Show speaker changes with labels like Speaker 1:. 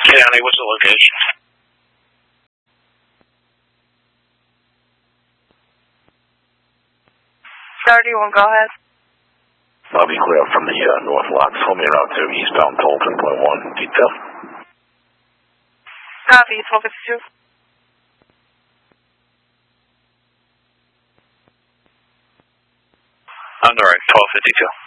Speaker 1: County, what's the location?
Speaker 2: $31, go ahead.
Speaker 3: Bobby clear from the North Locks, home route to eastbound toll 10.1, detail.
Speaker 2: Copy, 1252.
Speaker 1: On the right, 1252.